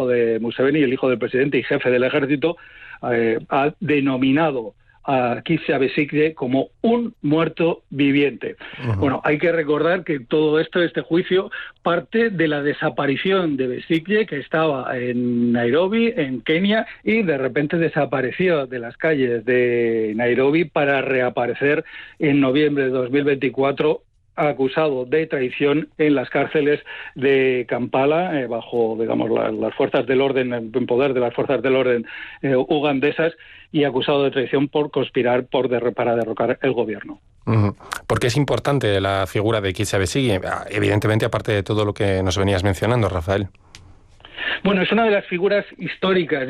de Museveni, el hijo del presidente y jefe del ejército, ha denominado a Kizza Besigye como un muerto viviente. Bueno, hay que recordar que todo este juicio, parte de la desaparición de Besigye, que estaba en Nairobi, en Kenia, y de repente desapareció de las calles de Nairobi para reaparecer en noviembre de 2024 acusado de traición en las cárceles de Kampala, bajo, digamos, las fuerzas del orden, en poder de las fuerzas del orden ugandesas, y acusado de traición por conspirar para derrocar el gobierno. ¿Por qué es importante la figura de Kizza Besigye? Evidentemente, aparte de todo lo que nos venías mencionando, Rafael. Bueno, es una de las figuras históricas,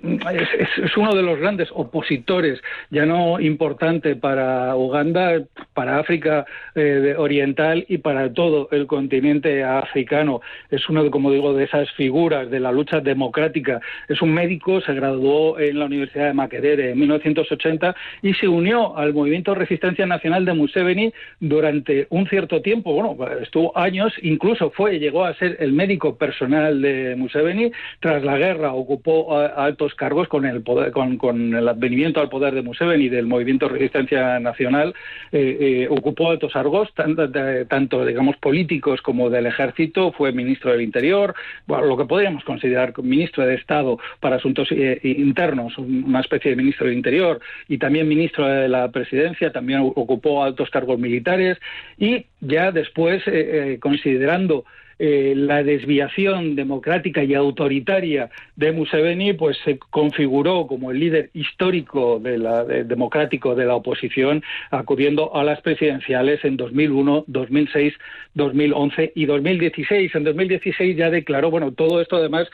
es uno de los grandes opositores, ya no importante para Uganda, para África Oriental y para todo el continente africano. Es uno, como digo, de esas figuras de la lucha democrática. Es un médico, se graduó en la Universidad de Makerere en 1980 y se unió al Movimiento de Resistencia Nacional de Museveni durante un cierto tiempo. Bueno, estuvo años, incluso llegó a ser el médico personal de Museveni. Tras la guerra ocupó altos cargos con el poder, con el advenimiento al poder de Museveni y del Movimiento de Resistencia Nacional. Ocupó altos cargos, tanto digamos políticos como del ejército. Fue ministro del Interior, bueno, lo que podríamos considerar ministro de Estado para Asuntos Internos, una especie de ministro del Interior, y también ministro de la Presidencia. También ocupó altos cargos militares, y ya después, considerando la desviación democrática y autoritaria de Museveni, pues se configuró como el líder histórico democrático de la oposición, acudiendo a las presidenciales en 2001, 2006, 2011 y 2016. En 2016 ya declaró, bueno, todo esto además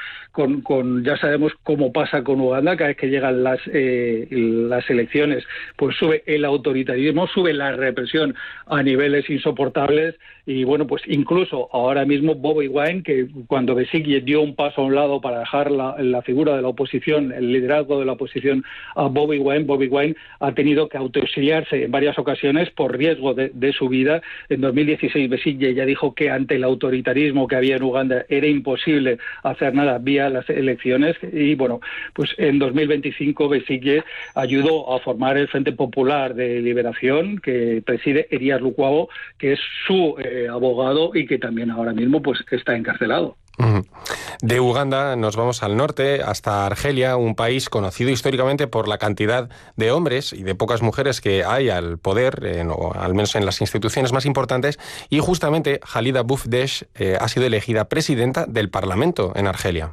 ya sabemos cómo pasa con Uganda, cada vez que llegan las elecciones, pues sube el autoritarismo, sube la represión a niveles insoportables. Y bueno, pues incluso ahora mismo Bobi Wine, que cuando Besigye dio un paso a un lado para dejar la figura de la oposición, el liderazgo de la oposición a Bobi Wine ha tenido que autoexiliarse en varias ocasiones por riesgo de su vida. En 2016 Besigye ya dijo que ante el autoritarismo que había en Uganda era imposible hacer nada vía las elecciones, y bueno, pues en 2025 Besigye ayudó a formar el Frente Popular de Liberación, que preside Erias Lukwago, que es su abogado y que también ahora mismo pues está encarcelado. De Uganda nos vamos al norte, hasta Argelia, un país conocido históricamente por la cantidad de hombres y de pocas mujeres que hay al poder, o al menos en las instituciones más importantes, y justamente Khalida Boufdesh ha sido elegida presidenta del Parlamento en Argelia.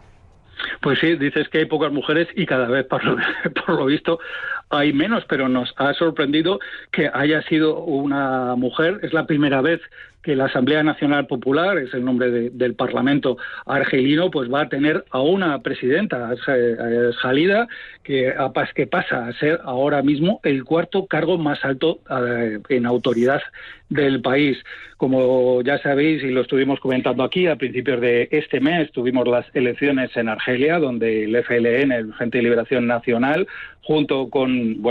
Pues sí, dices que hay pocas mujeres y cada vez, por lo visto, hay menos, pero nos ha sorprendido que haya sido una mujer. Es la primera vez que la Asamblea Nacional Popular, es el nombre del Parlamento argelino, pues va a tener a una presidenta, Khalida, que pasa a ser ahora mismo el cuarto cargo más alto en autoridad del país. Como ya sabéis, y lo estuvimos comentando aquí, a principios de este mes tuvimos las elecciones en Argelia, donde el FLN, el Frente de Liberación Nacional, junto con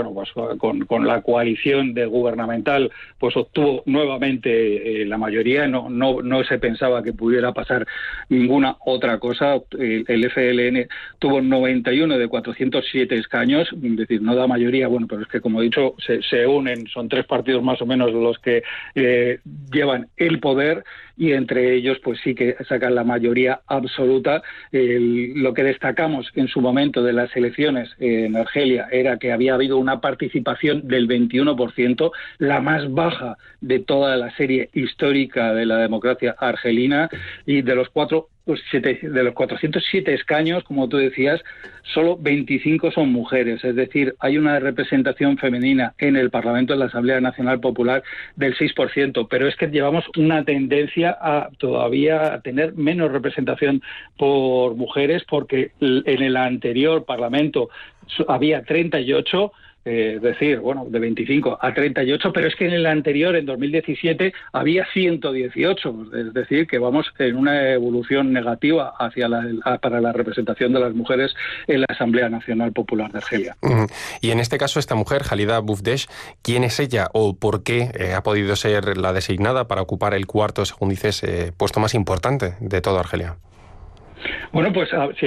la coalición gubernamental, pues obtuvo nuevamente la mayoría. No se pensaba que pudiera pasar ninguna otra cosa. El FLN tuvo 91 de 407 escaños, es decir, no da mayoría, bueno, pero es que, como he dicho, se unen, son tres partidos más o menos los que llevan el poder, y entre ellos pues sí que sacan la mayoría absoluta. Lo que destacamos en su momento de las elecciones en Argelia era que había habido una participación del 21%, la más baja de toda la serie histórica de la democracia argelina, y de los 407 escaños, como tú decías, solo 25 son mujeres. Es decir, hay una representación femenina en el Parlamento, en la Asamblea Nacional Popular, del 6%, pero es que llevamos una tendencia a todavía a tener menos representación por mujeres, porque en el anterior Parlamento había 38, es decir, bueno, de 25 a 38, pero es que en el anterior, en 2017, había 118, es decir, que vamos en una evolución negativa para la representación de las mujeres en la Asamblea Nacional Popular de Argelia. Y en este caso, esta mujer, Khalida Boufdesh, ¿quién es ella o por qué ha podido ser la designada para ocupar el cuarto, según dices, puesto más importante de toda Argelia? Bueno, pues si